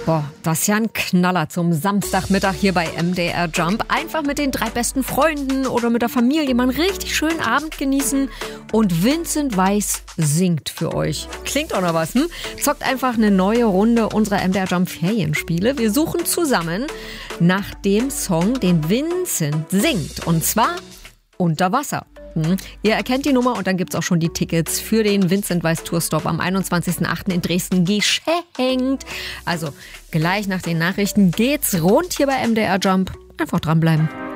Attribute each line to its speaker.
Speaker 1: Boah, das ist ja ein Knaller zum Samstagmittag hier bei MDR Jump. Einfach mit den 3 besten Freunden oder mit der Familie mal einen richtig schönen Abend genießen. Und Vincent Weiss singt für euch. Klingt auch noch was, hm? Zockt einfach eine neue Runde unserer MDR Jump Ferienspiele. Wir suchen zusammen nach dem Song, den Vincent singt. Und zwar Unter Wasser. Ihr erkennt die Nummer und dann gibt es auch schon die Tickets für den Vincent Weiss Tourstop am 21.08. in Dresden geschenkt. Also gleich nach den Nachrichten geht's rund hier bei MDR Jump. Einfach dranbleiben.